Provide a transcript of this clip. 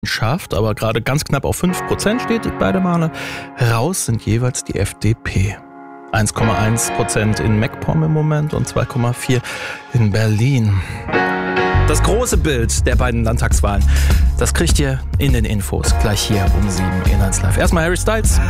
schafft, aber gerade ganz knapp auf 5% steht, beide Male. Raus sind jeweils die FDP. 1,1% in MacPom im Moment und 2,4% in Berlin. Das große Bild der beiden Landtagswahlen, das kriegt ihr in den Infos gleich hier um 7 in 1 Live. Erstmal Harry Styles.